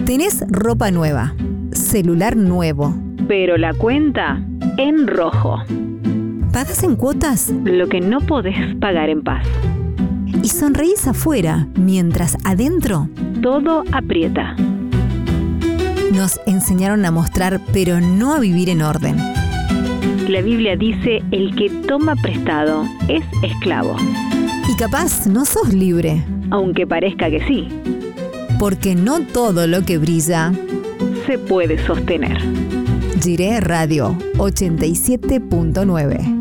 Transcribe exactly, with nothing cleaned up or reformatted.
Tenés ropa nueva, celular nuevo, pero la cuenta en rojo. ¿pagás en cuotas? Lo que no podés pagar en paz. Y sonreís afuera, mientras adentro Todo aprieta. nos enseñaron a mostrar, pero no a vivir en orden. La Biblia dice, el que toma prestado es esclavo, Y capaz no sos libre, aunque parezca que sí, porque no todo lo que brilla. se puede sostener. Jiré Radio ochenta y siete punto nueve.